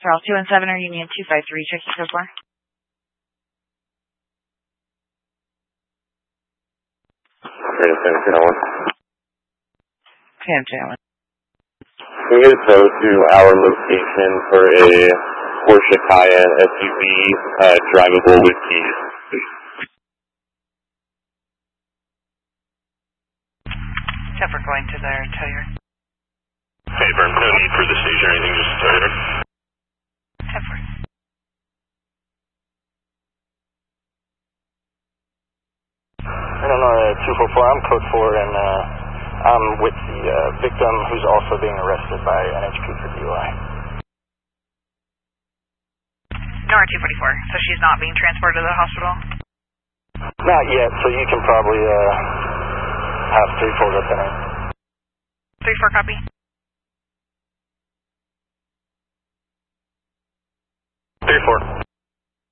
Charles 217 or Union 253, check your code 4. Sam Chandler. Can you get a tow to our location for a Porsche Cayenne SUV drivable with keys? Except for going to their tow yard. Favor, no need for the station or anything, just a tow yard. Except for. Illinois 244, I'm code 4 and I'm with the victim who's also being arrested by NHP for DUI. Nora 244, so she's not being transported to the hospital? Not yet, so you can probably have 3-4 up in her. 3-4 copy. 3-4.